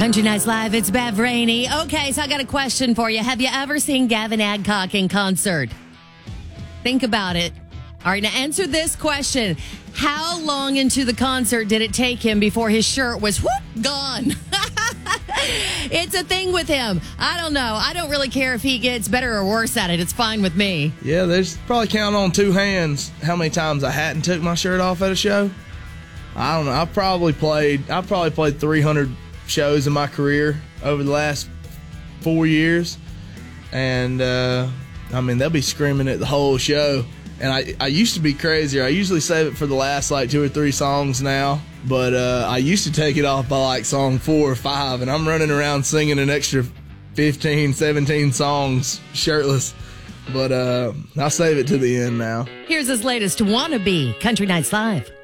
Country Nights Live, it's Bev Rainey. Okay, so I got a question for you. Have you ever seen Gavin Adcock in concert? Think about it. All right, now answer this question. How long into the concert did it take him before his shirt was gone? It's a thing with him. I don't know. I don't really care if he gets better or worse at it. It's fine with me. Yeah, there's probably count on two hands how many times I hadn't took my shirt off at a show. I don't know. I probably played 300 shows in my career over the last 4 years. And, they'll be screaming at the whole show. And I used to be crazier. I usually save it for the last, 2 or 3 songs now. But I used to take it off by, song 4 or 5. And I'm running around singing an extra 15, 17 songs shirtless. But I'll save it to the end now. Here's his latest Wannabe, Country Nights Live.